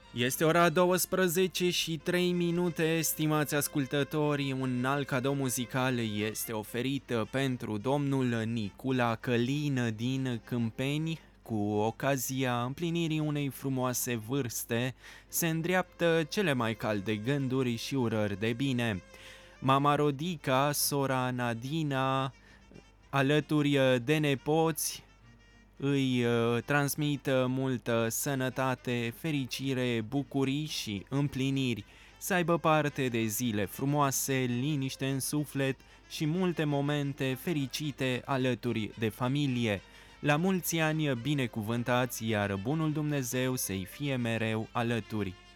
Este ora 12 și 3 minute, stimați ascultători, un alt cadou muzical este oferit pentru domnul Nicula Călin din Câmpeni. Cu ocazia împlinirii unei frumoase vârste, se îndreaptă cele mai calde gânduri și urări de bine. Mama Rodica, sora Nadina, alături de nepoți, îi transmit multă sănătate, fericire, bucurii și împliniri, să aibă parte de zile frumoase, liniște în suflet și multe momente fericite alături de familie. La mulți ani binecuvântați, iar bunul Dumnezeu să-i fie mereu alături.